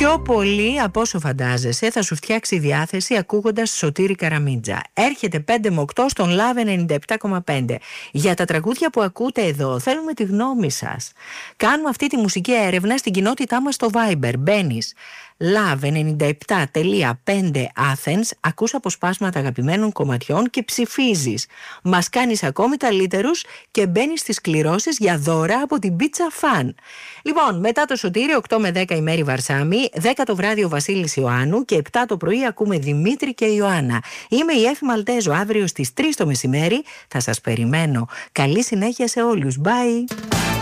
Πιο πολύ από όσο φαντάζεσαι θα σου φτιάξει η διάθεση ακούγοντας Σωτήρη Καραμίτζα. Έρχεται 5 με 8 στον Love 97,5. Για τα τραγούδια που ακούτε εδώ θέλουμε τη γνώμη σας. Κάνουμε αυτή τη μουσική έρευνα στην κοινότητά μας στο Viber. Μπαίνεις love97.5 Athens, ακούς αποσπάσματα αγαπημένων κομματιών και ψηφίζεις. Μας κάνεις ακόμη καλύτερους και μπαίνεις στις κληρώσεις για δώρα από την Pizza Fan. Λοιπόν, μετά το Σωτήρη 8 με 10 η Μέρη Βαρσάμι, 10 το βράδυ ο Βασίλης Ιωάννου και 7 το πρωί ακούμε Δημήτρη και Ιωάννα. Είμαι η Έφη Μαλτέζο, αύριο στις 3 το μεσημέρι θα σας περιμένω. Καλή συνέχεια σε όλους. Bye!